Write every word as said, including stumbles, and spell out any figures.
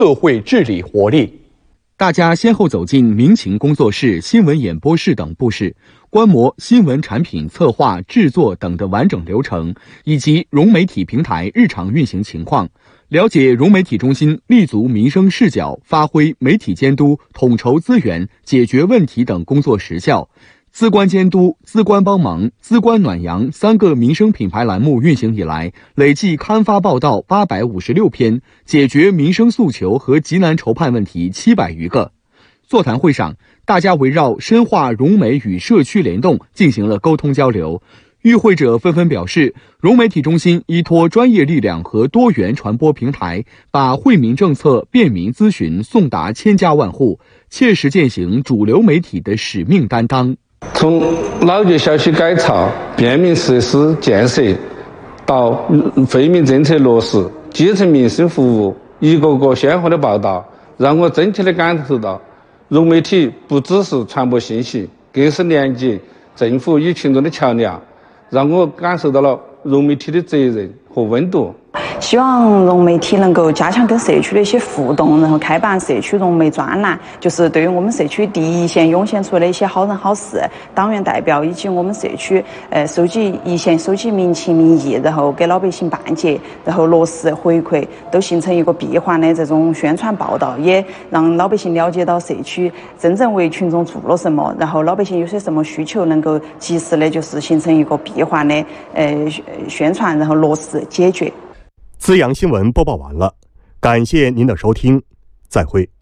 社会治理活力。大家先后走进民情工作室、新闻演播室等布室，观摩新闻产品策划、制作等的完整流程，以及融媒体平台日常运行情况，了解融媒体中心立足民生视角，发挥媒体监督、统筹资源、解决问题等工作实效。资关监督、资关帮忙、资关暖阳三个民生品牌栏目运行以来，累计刊发报道八百五十六篇，解决民生诉求和急难筹盼问题七百余个。座谈会上，大家围绕深化融媒与社区联动进行了沟通交流。与会者纷纷表示，融媒体中心依托专业力量和多元传播平台，把惠民政策、便民咨询送达千家万户，切实践行主流媒体的使命担当。 从老旧小区改造、便民设施建设到惠民政策落实、基层民生服务，一个个鲜活的报道，让我真切地感受到，融媒体不只是传播信息，更是连接政府与群众的桥梁，让我感受到了融媒体的责任和温度。 希望融媒体能够加强跟社区的一些互动，然后开办社区融媒专栏，就是对于我们社区第一线涌现出来的一些好人好事，党员代表以及我们社区呃收集一线收集民情民意，然后给老百姓办结，然后落实回馈，都形成一个闭环的这种宣传报道，也让老百姓了解到社区真正为群众做了什么，然后老百姓有些什么需求，能够及时的就是形成一个闭环的呃宣传，然后落实解决。 资阳新闻播报完了，感谢您的收听，再会。